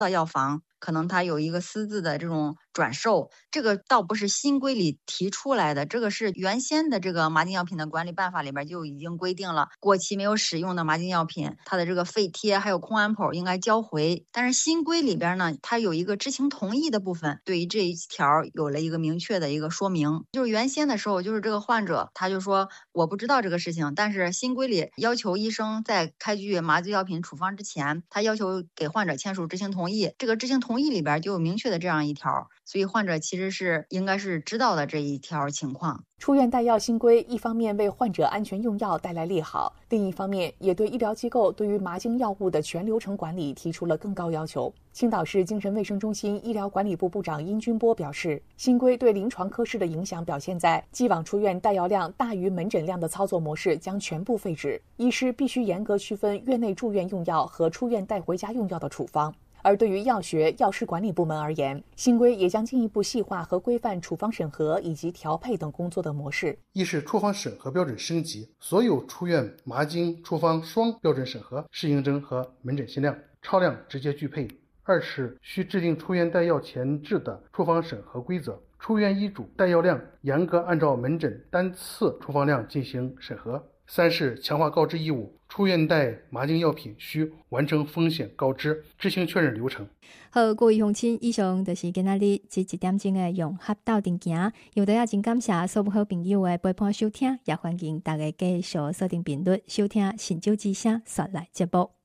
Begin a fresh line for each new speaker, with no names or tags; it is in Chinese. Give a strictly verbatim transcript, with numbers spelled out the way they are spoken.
到药房，可能它有一个私自的这种转售，这个倒不是新规里提出来的，这个是原先的这个麻禁药品的管理办法里边就已经规定了，过期没有使用的麻禁药品，它的这个废贴还有空安谱应该交回。但是新规里边呢，它有一个知情同意的部分，对于这一条有了一个明确的一个说明。就是原先的时候，就是这个患者他就说我不知道这个事情，但是新规里要求医生在开具麻醉药品处方之前，他要求给患者签署知情同意，这个知情同意里边就有明确的这样一条，所以患者其实是应该是知道的这一条情况。
出院带药新规一方面为患者安全用药带来利好，另一方面也对医疗机构对于麻经药物的全流程管理提出了更高要求。青岛市精神卫生中心医疗管理部部长殷军波表示，新规对临床科室的影响表现在既往出院带药量大于门诊量的操作模式将全部废止，医师必须严格区分院内住院用药和出院带回家用药的处方。而对于药学药师管理部门而言，新规也将进一步细化和规范处方审核以及调配等工作的模式。
一是处方审核标准升级，所有出院麻经处方双标准审核，适应症和门诊限量、超量直接拒配。二是需制定出院带药前置的处方审核规则，出院医嘱带药量严格按照门诊单次处方量进行审核。三是强化告知义务，出院带麻经药品需完成风险告知、知情确认流程。
好，各位乡亲，以上就是今仔日这一点钟的融合斗阵行。有得也真感谢所有好朋友的陪伴收听，也欢迎大家继续锁定频率收听新酒之声说来节目。